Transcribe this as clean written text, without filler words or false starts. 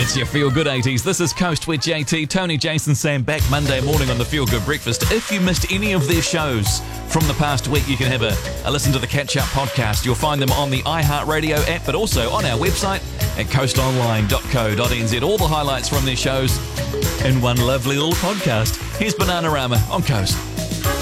It's your Feel Good 80s. This is Coast with JT, Tony, Jason, Sam back Monday morning on the Feel Good Breakfast. If you missed any of their shows from the past week, you can have a listen to the catch-up podcast. You'll find them on the iHeartRadio app, but also on our website at coastonline.co.nz. All the highlights from their shows in one lovely little podcast. Here's Bananarama on Coast.